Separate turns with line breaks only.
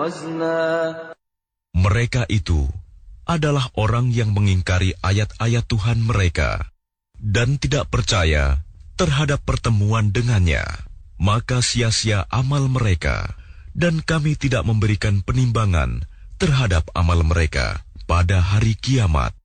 Mereka itu adalah orang yang mengingkari ayat-ayat Tuhan mereka dan tidak percaya terhadap pertemuan dengannya. Maka sia-sia amal mereka, dan kami tidak memberikan penimbangan terhadap amal mereka pada hari kiamat.